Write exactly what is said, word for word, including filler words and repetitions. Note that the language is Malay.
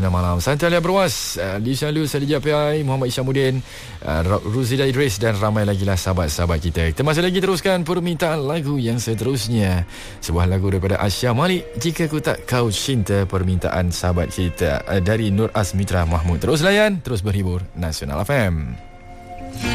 Malam Santalia Berwas, uh, Lee Syalu, Salija P I, Muhammad Isyamuddin, uh, Ruzida Idris dan ramai lagi lah sahabat-sahabat kita. Kita masih lagi teruskan permintaan lagu yang seterusnya. Sebuah lagu daripada Asya Malik, Jika Ku Tak Kau Cinta, permintaan sahabat kita uh, dari Nur Asmitra Mahmud. Terus layan, terus berhibur. Nasional F M.